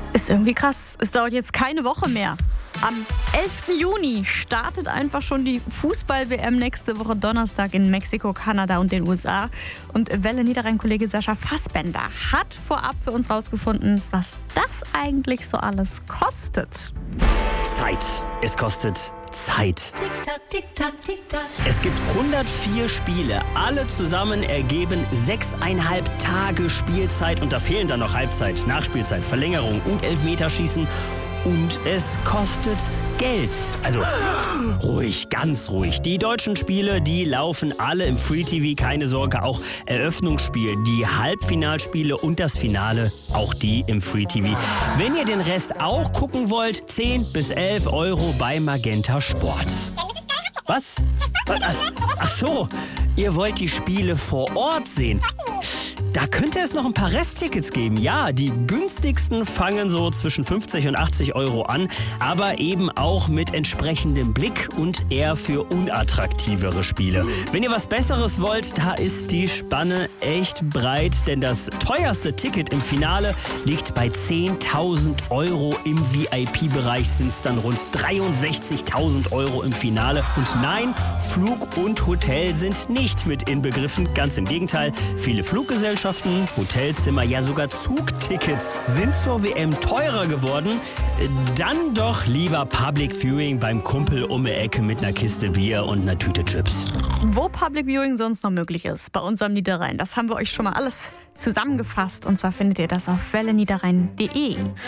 Ist irgendwie krass. Es dauert jetzt keine Woche mehr. Am 11. Juni startet einfach schon die Fußball-WM nächste Woche Donnerstag in Mexiko, Kanada und den USA. Und Welle Niederrhein-Kollege Sascha Fassbender hat vorab für uns rausgefunden, was das eigentlich so alles kostet. Zeit. Es kostet Zeit. Tick-Tack, Tick-Tack, Tick-Tack. Es gibt 104 Spiele. Alle zusammen ergeben 6,5 Tage Spielzeit. Und da fehlen dann noch Halbzeit, Nachspielzeit, Verlängerung und Elfmeterschießen. Und es kostet Geld. Also ruhig, ganz ruhig. Die deutschen Spiele, die laufen alle im Free TV, keine Sorge. Auch Eröffnungsspiel, die Halbfinalspiele und das Finale, auch die im Free TV. Wenn ihr den Rest auch gucken wollt, 10 bis 11 Euro bei Magenta Sport. Was? Ach so, ihr wollt die Spiele vor Ort sehen. Da könnte es noch ein paar Resttickets geben. Ja, die günstigsten fangen so zwischen 50 und 80 Euro an, aber eben auch mit entsprechendem Blick und eher für unattraktivere Spiele. Wenn ihr was Besseres wollt, da ist die Spanne echt breit, denn das teuerste Ticket im Finale liegt bei 10.000 Euro. Im VIP-Bereich sind es dann rund 63.000 Euro im Finale. Und nein, Flug und Hotel sind nicht mit inbegriffen. Ganz im Gegenteil, viele Fluggesellschaften, Hotelzimmer, ja sogar Zugtickets sind zur WM teurer geworden. Dann doch lieber Public Viewing beim Kumpel um die Ecke mit einer Kiste Bier und einer Tüte Chips. Wo Public Viewing sonst noch möglich ist, bei uns am Niederrhein, das haben wir euch schon mal alles zusammengefasst. Und zwar findet ihr das auf welleniederrhein.de.